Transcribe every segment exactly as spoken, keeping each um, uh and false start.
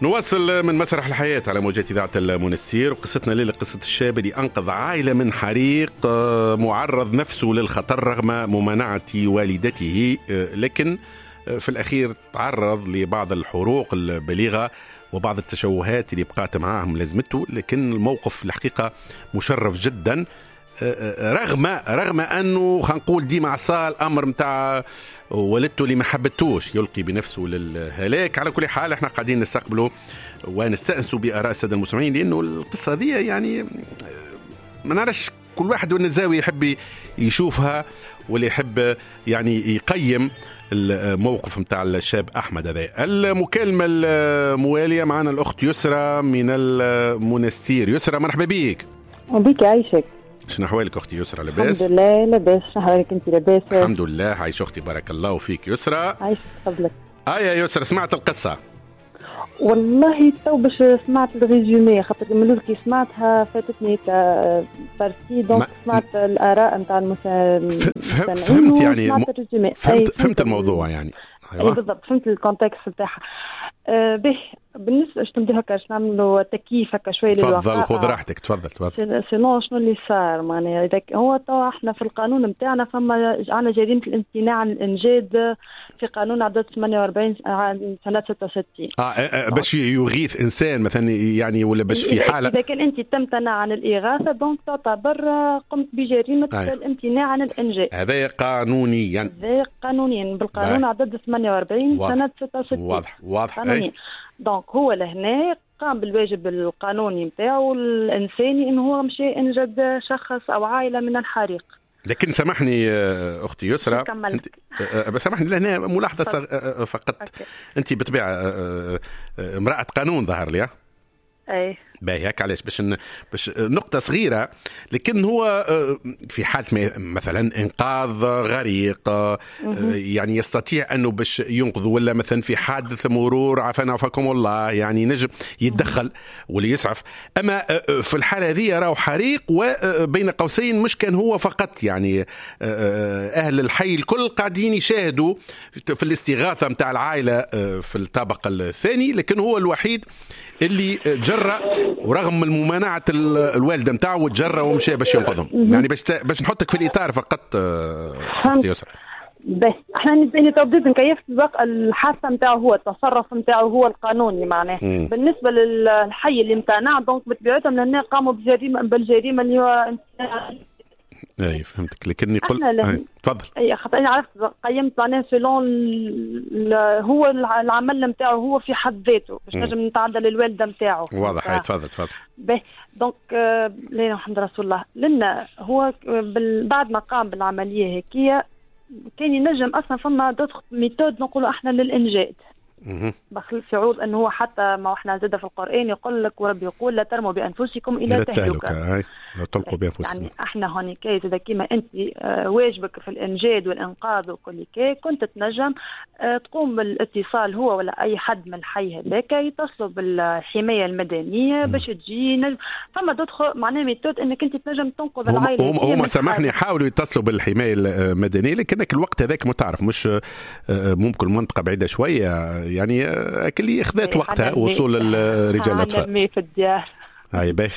نواصل من مسرح الحياة على موجات إذاعة المنستير، وقصتنا ليلة قصة الشاب اللي أنقذ عائلة من حريق معرض نفسه للخطر رغم ممانعة والدته، لكن في الأخير تعرض لبعض الحروق البليغة وبعض التشوهات اللي بقات معاهم لازمته. لكن الموقف الحقيقة مشرف جدا، رغم رغم أنه خلينا نقول ديما عصا الأمر متاع والدته اللي ما حبتوش يلقي بنفسه للهلاك. على كل حال احنا قاعدين نستقبله ونستأنسوا بآراء السادة المستمعين، لأنه القصة دي يعني ما نعرفش كل واحد وين الزاوية يحب يشوفها واللي يحب يعني يقيم الموقف متاع الشاب أحمد هذا. المكالمة الموالية معنا الأخت يسرى من المنستير. يسرى مرحبا بيك. وبيك عايشك. شنو أحوالك أختي يسرى؟ لاباس؟ الحمد لله لاباس. شنو أحوالك أنت؟ لاباس الحمد لله. عايش أختي بارك الله فيك. يسرى عايش قبلك. آه يا يسرى سمعت القصة؟ والله تو باش سمعت الريزومي، خاطر من كي سمعتها فاتتني بارتي دونك سمعت الآراء نتاع المستمعين. فهمت يعني م... فهمت, فهمت, فهمت الموضوع يعني. أيوة بالضبط، فهمت الكونتكست نتاعها. أه به بالنسبه اش تمدي هكا باش نعملوا تكييف هكا شويه للواقع. تفضل خذ راحتك. تفضل تفضل. سينو شنو اللي صار معناها اذا هو تو احنا في القانون نتاعنا فما عندنا جريمه الامتناع عن الانجاب في قانون عدد ثمانية وأربعين سنه ستة وستين. اه, آه باش يغيث انسان مثلا يعني، ولا باش في حاله اذا كان انت تمتنع عن الاغاثه دونك تعتبر قمت بجريمه آه. الامتناع عن الانجاب. هذا قانونيا. هذا قانونيا بالقانون باي. عدد ثمانية وأربعين واضح. سنه ستة وستين. واضح واضح قانونيا. دونك هو لهنا قام بالواجب القانوني نتاعو الانساني انه هو مشى انجد شخص او عائله من الحريق. لكن سامحني اختي يسرى، انت بس سامحني لهنا ملاحظه فقط. أوكي. انت بطبيعه امراه قانون ظهر لي. اي باهي هيك علاش باش باش نقطه صغيره. لكن هو في حاله مثلا انقاذ غريق يعني يستطيع انه باش ينقذ، ولا مثلا في حادث مرور عافانا عافاكم الله يعني نجم يتدخل واللي يسعف. اما في الحاله هذه راهو حريق، وبين قوسين مش كان هو فقط يعني اهل الحي الكل قاعدين يشاهدوا في الاستغاثه نتاع العائله في الطابق الثاني، لكن هو الوحيد اللي جرأ ورغم الممانعة الوالدة متاعه وتجرأ ومشى باش ينقذهم. يعني باش باش نحطك في الإطار فقط أختي يسرى. بس احنا نبي تبديد نكيف بقى الحاسة نتاعه هو التصرف نتاعه هو القانوني معناه. مم. بالنسبة للحي اللي امتنع دونك بطبيعتهم لأنه قاموا بجريمة بالجريمة اللي هو اي فهمتك. لكن يقول تفضل. اي خاطر انا عرفت قيمت معناه سيلون هو العمل نتاعو هو في حد ذاته باش نجم نتعدى الوالده نتاعو. واضح. هاي تفضل تفضل. باهي دونك آه لا الحمد لله رسول الله لنا هو بعد ما قام بالعمليه هيكيه كان ينجم اصلا فما دوت ميثود نقولوا احنا للانجاد. بخل شعور انه هو حتى ما احنا زاد في القران يقول لك وربي يقول لا ترموا بانفسكم الى تهلكه. لا تلقوا بانفسكم. يعني احنا هوني كي اذا كيما انت واجبك في الانجاد والانقاذ وكل كي كنت تنجم تقوم بالاتصال هو ولا اي حد من الحي هذاك يتصلوا بالحمايه المدنيه باش تجي نجم فما تدخل معناها ميثود انك انت تنجم تنقذ العائله. هم هم سامحني حاولوا يتصلوا بالحمايه المدنيه، لكنك الوقت هذاك متعرف مش ممكن منطقه بعيده شويه يعني كل اخذت وقتها وصول الرجال الاطفال في الديار. هاي باهي.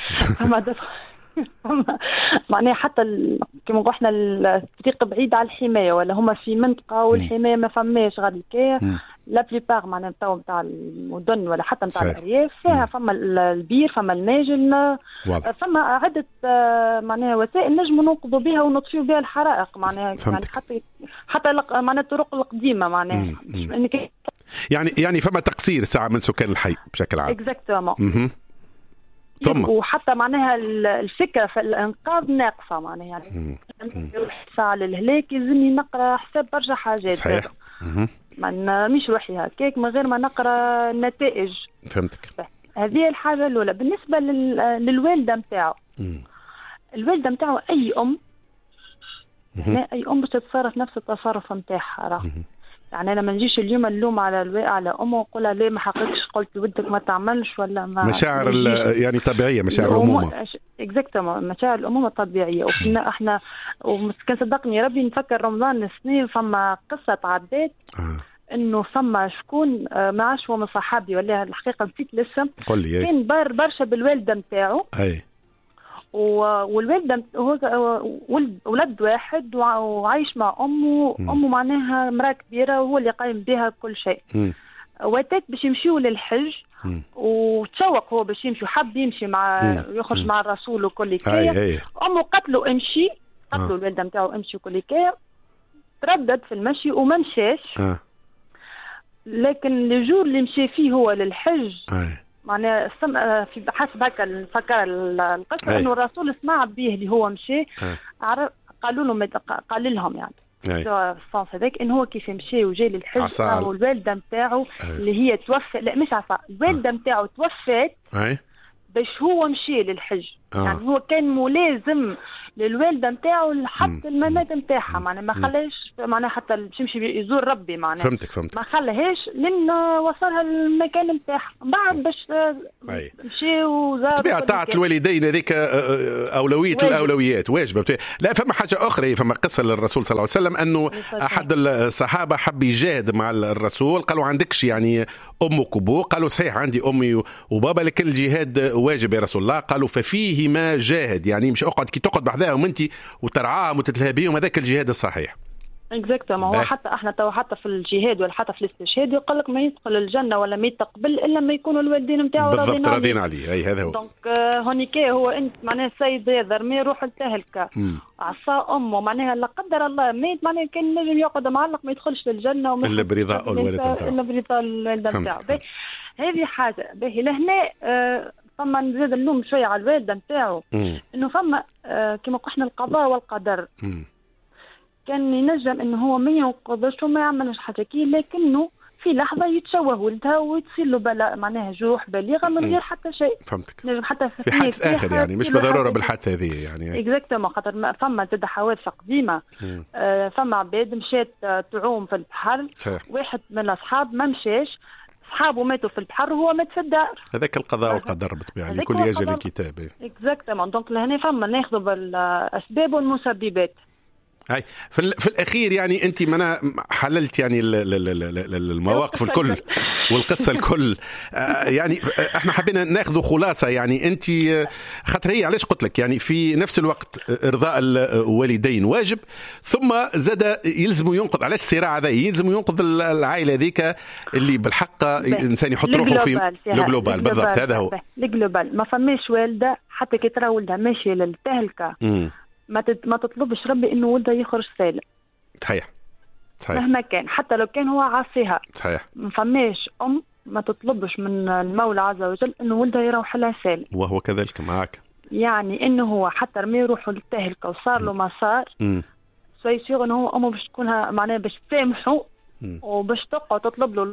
معناها حتى كما قلنا الطريق بعيد على الحمايه ولا هما في منطقه والحمايه ما فماش غادي كي لا بليبار معناها نتاع نتاع المدن ولا حتى نتاع الارياف فيها فما البير فما الماجل فما عده معناها وسائل نجموا ننقذوا بها ونطفئوا بها الحرائق معناها يعني حتى حتى معناها الطرق القديمه معناها يعني يعني فما تقصير ساعه من سكان الحي بشكل عام. اكزاكتومون. ثم وحتى معناها الفكره في الانقاذ ناقصه معناها يعني يروح ساعه للهلاك يلزمني نقرا حساب برشا حاجات. صحيح. ما مش روحي هكاك من غير ما نقرا النتائج. فهمتك. هذه الحاجه الاولى. بالنسبه للوالده نتاعو الوالده نتاعو اي ام اي ام باش تتصرف نفس التصرف نتاعها راه يعني انا ما نجيش اليوم اللوم على الواقع على امه وقولها ليه ما حققش قلت لودك ما تعملش ولا ما مشاعر يعني طبيعيه مشاعر الامومه. اكزاكتومون مشاعر الامومه طبيعيه. وكنا احنا وكان صدقني ربي نفكر رمضان السنين فما قصه تعدات انه فما شكون ما عادش هو من صحابي ولا الحقيقه نسيت الاسم، قول لي. كان بار برشا بالوالده نتاعو، اي والوالده هو ولد ولد واحد وعايش مع امه، امه معناها مراه كبيره وهو اللي قايم بها كل شيء. واتاك باش يمشيوا للحج وتشوق هو باش يمشي، حب يمشي مع مم. يخرج مم. مع الرسول وكل كاية. امه قتلوا امشي، قتلوا آه. الوالده نتاعو امشي وكل كاية، تردد في المشي وما مشاش. آه. لكن الجور اللي مشي فيه هو للحج آه. معناها في حسب هكا نفكر القصه انه الرسول سمع به اللي هو مشي. آه. قالوا له قال لهم يعني الصنص هذاك انه هو كيف مشي وجاي للحج والوالده نتاعو اللي هي توفى، لا مش عصا، الوالده نتاعو توفات باش هو مشي للحج. آه. يعني هو كان ملازم للوالده نتاعو لحد الممات نتاعها، معناها ما خلاش معناها حتى باش يمشي يزور ربي، معناها فهمتك فهمتك ما خلاهاش لين وصلها المكان نتاعها، من بعد باش مشي وزار. طبيعة طاعة الوالدين هذيك أولوية واجب. الأولويات واجبة. لا فما حاجة أخرى، فما قصة للرسول صلى الله عليه وسلم أنه أحد الصحابة حب يجاهد مع الرسول، قالوا عندكش يعني أمك وأبوك؟ قالوا صحيح عندي أمي وبابا لكن الجهاد واجب يا رسول الله. قالوا ففيه ما جاهد، يعني مش أقعد كي تقعد بحذاهم أنت وترعاهم وتتلهى بهم، هذاك الجهاد الصحيح. اكزاكتومون. هو حتى احنا تو حتى في الجهاد ولا حتى في الاستشهاد يقول لك ما يدخل الجنه ولا ما يتقبل الا لما يكونوا الوالدين نتاعو بالضبط راضين عليه. اي هذا هو. دونك هونيك هو انت معناها السيد هذا رمي يروح لتهلكه عصا امه، معناها لا قدر الله مات، معناها كان نجم يقعد معلق ما يدخلش للجنه وما الا برضا الوالد نتاعو الا برضا الوالد نتاعو. هذه حاجه باهي. لهنا آه فما نزيد اللوم شويه على الوالده نتاعو انه فما آه كما قلنا القضاء والقدر. مم. كان ينجم انه هو ما ينقذش وما يعملش حاجه كي، لكنه في لحظه يتشوه ولدها ويصير له بلاء معناها جروح بالغه من غير حتى شيء. فهمتك. نجم حتى في حادث اخر يعني مش بالضروره بالحادثه هذه يعني. اكزاكتومون. خاطر فما زاد حوادث قديمه. آه فما عباد مشات تعوم في البحر، واحد من الاصحاب ما مشاش، اصحابه ماتوا في البحر وهو مات في الدار. هذاك القضاء والقدر بالطبيعه، لكل يجري الكتاب. اكزاكتومون. دونك لهنا فما ناخذوا بالاسباب والمسببات. هاي في, في الأخير يعني أنت منا حللت يعني المواقف الكل والقصة الكل. يعني احنا حبينا ناخذ خلاصة. يعني أنت خاطر هي علاش قلت لك يعني في نفس الوقت إرضاء الوالدين واجب، ثم زاد يلزم ينقذ علاش الصراع هذا، يلزم ينقذ العائلة ذيك اللي بالحق الإنسان يحط روحه في الجلوبال. بالضبط هذا هو الجلوبال. ما فماش والدة حتى كي ترى ولدها ماشي للتهلكة ما ما تطلبش ربي انه ولده يخرج سالم. صحيح صحيح. مهما كان حتى لو كان هو عاصيها. صحيح. ما فماش ام ما تطلبش من المولى عز وجل انه ولده يروح لها سالم، وهو كذلك معك. يعني انه هو حتى رمي يروح للتهلكه وصار له ما صار، سوي سيغ انه هو امه باش تكونها معناها باش تسامحه وباش تقعد تطلب له.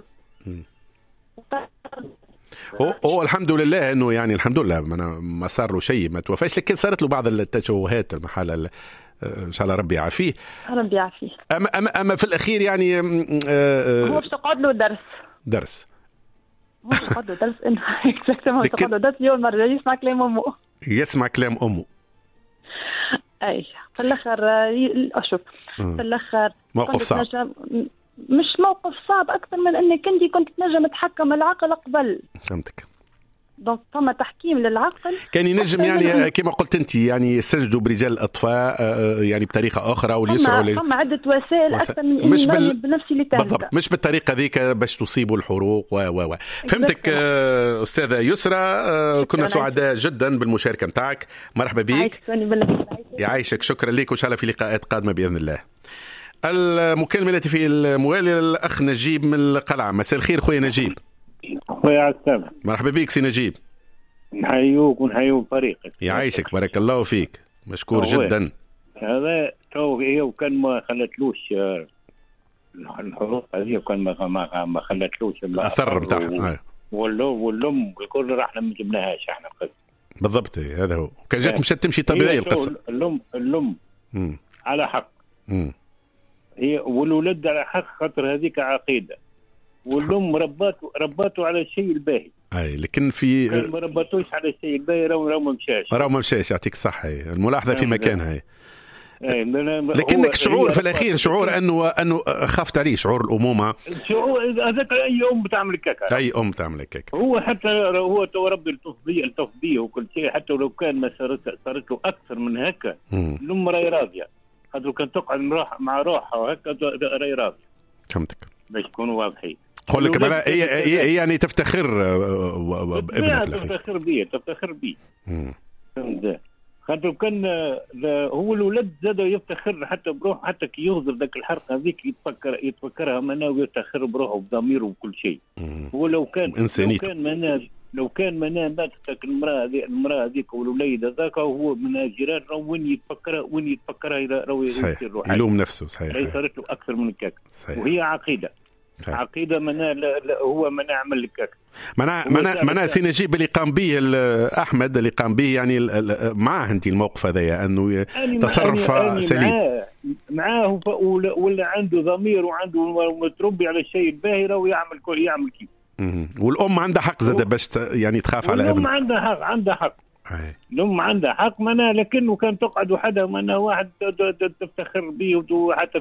هو, هو الحمد لله انه يعني الحمد لله ما صار له شيء، ما توفاش، لكن صارت له بعض التشوهات المحاله ان شاء الله ربي يعافيه. ربي يعافيه. اما اما اما في الاخير يعني هو باش تقعد له درس درس هو تقعد له درس انه اكزاكتومون تقعد له درس اليوم مره يسمع كلام امه يسمع كلام امه. اي في الاخر اشوف في الاخر موقف صعب، مش موقف صعب أكثر من أنك أنت كنت تنجم تحكم العقل قبل. فهمتك. دونك فما تحكيم للعقل كان ينجم يعني كما قلت أنت يعني يسجدوا برجال الأطفاء يعني بطريقة أخرى وليسرعوا لي. فما عدة وسائل وس... أكثر من مش بال... بنفسي اللي بالضبط مش بالطريقة ذيك باش تصيبوا الحروق و و و فهمتك. آه أستاذة يسرى. آه كنا سعداء جدا بالمشاركة متاعك. مرحبا بك. يعيشك. شكرا لك وإن شاء الله في لقاءات قادمة بإذن الله. المكالمة التي في الموالي الأخ نجيب من القلعة. مساء الخير خويا نجيب. خويا عسام. مرحبا بك سي نجيب. نحيوك ونحيو فريقك. يعيشك بارك الله فيك. مشكور جدا. هذا تو هي وكان ما خلتلوش الحروف هذه وكان ما ما ما خلتلوش الأثر بتاعها واللو واللم الكل راح ما جبناهاش احنا القصة. بالضبط هذا هو. كان جات مشات تمشي طبيعي القصة. اللم اللم مم. على حق. مم. هي والولد على حق خاطر هذيك عقيده، والام رباته رباته على الشيء الباهي. اي لكن في ما رباتوش على الشيء الباهي راهو راهو ما مشاش راهو ما مشاش. يعطيك الصحه. الملاحظه في مكانها. لكنك شعور في الاخير شعور انه انه خافت عليه، شعور الامومه، شعور هذاك اي ام بتعمل كيك، اي ام تعمل كيك. هو حتى هو تو ربي التفضيه التفضيه وكل شيء، حتى لو كان ما صارت صارت له اكثر من هكا الام راهي راضيه، خاطر كان تقعد مع روحها وهكا راهي راضيه. فهمتك باش نكونوا واضحين. قول لك هي هي يعني تفتخر بابنها، تفتخر بيه تفتخر بيه فهمت. خاطر كان هو الولد زاد يفتخر حتى بروح، حتى كي يغزر ذاك الحرقه هذيك يتفكر يتفكرها منا ويفتخر بروحه بضميره وكل شيء. هو لو كان لو كان منا لو كان منا ماتت المراه هذه المراه هذيك والوليد هذاك هو من الجيران وين يتفكرها وين يتفكرها راهو يصير يلوم نفسه. صحيح صارت له اكثر من كاك. وهي عقيده صحيح. عقيده منا لا لا هو ما نعمل لك منا منا منا سي نجيب اللي قام به احمد اللي قام به يعني معاه انت الموقف هذايا انه تصرف سليم معاه ولا عنده ضمير وعنده متربي على الشيء الباهي ويعمل كل يعمل كيف. والام عندها حق زاد باش يعني تخاف على ابنها. الام عندها حق عندها حق الام عندها حق منا، لكنه كان تقعد وحدها منا واحد تفتخر به وحتى